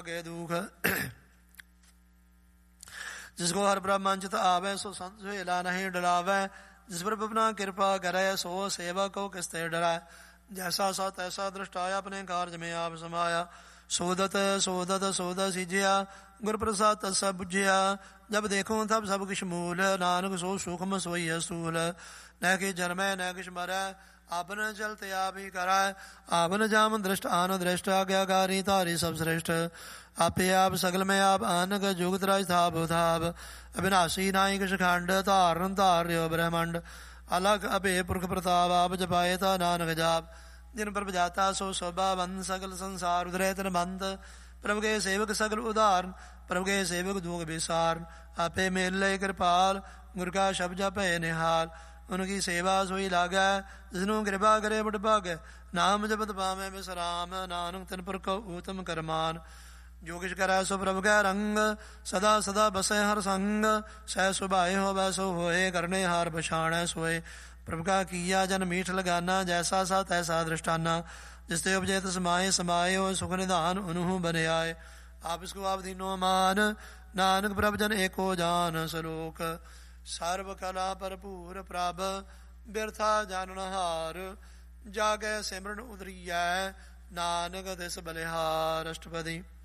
गे दुख जिसको हर ब्रह्म चित आवे सो संत हेला नहीं डरावे। जिस पर अपना कृपा करे सो सेवक को किसते डराए। जैसा सा तैसा दृष्टाया अपने कार्य में आप समाया। सोदत सोदत सोद सिझिया गुर प्रसाद तत्सा बुझिया। जब देखो तब सब किश मूल नानक सो सूक्ष्म सोई असूल। न कि जन्मै न किश मरै आपन चलते आप ही कराए। आपन जाम दृष्ट आन दृष्ट आज्ञाकारी तारी सब श्रेष्ठ। आपे आप सगल में आप आनक जुगत राज थाप थाप। अविनाशी नाई किश खंड धारण धार्यो ब्रह्मंड। अलग अभे पुरख प्रताप आप जपाए ता नानक जाप। जिन पर जाता सो शोभा बंद सकल संसार उधरे तन बंद। प्रभु के सेवक सगल उदाहरण प्रभु के सेवक दुख विसार। आपे मेले कृपाल गुर का शब्द जपे निहाल। उनकी सेवा सोई लागे जिसनु कृपा करे बड़ भागे। नाम जपत पावे विश्राम नानक तिन पर को उत्तम करमान। जो किछ करे सो प्रभु का रंग सदा सदा बसे हर संग। सह सुभाए हो वैसो होए करने हार पछाणै सोए। प्रभु का किया जन मीठ लगाना जैसा सा तैसा दृष्टाना। जिसते उपजे समाये समाये हो सुख निधान उन्हु बने आए। आप इसको आप दीनो मान नानक प्रभु जन एको जान सलोक। सर्व कला भरपूर प्रभ बिरथा जाननहार। जागे सिमरन उदरियै नानक तिस बलिहार। अष्टपदी।